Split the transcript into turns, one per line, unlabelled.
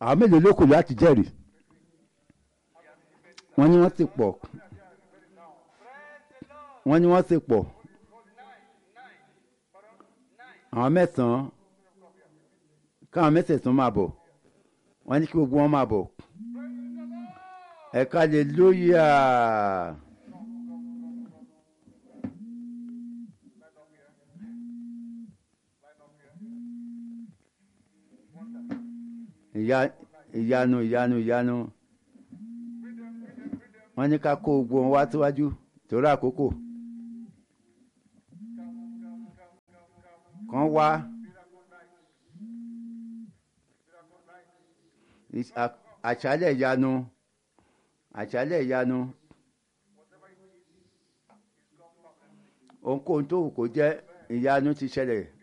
àwọn mélòó ló kù láti jẹ́rìí wọ́n ní wọ́n ti pọ̀ wọ́n ní wọ́n ti pọ̀ àwọn mẹ́sàn-án káwọn mẹ́sẹ̀sán máa bọ̀ wọ́n ní kí gbogbo wọn máa bọ̀ ẹ̀ka hallelúyà. ìyanu ìyanu ìyanu wọ́n ní ká kó gbogbo wọn wá síwájú torí àkókò kan wá àṣálẹ̀ ìyanu àṣálẹ̀ ìyanu ohunkóhun tó wù kó jẹ́ ìyanu ti ṣẹlẹ̀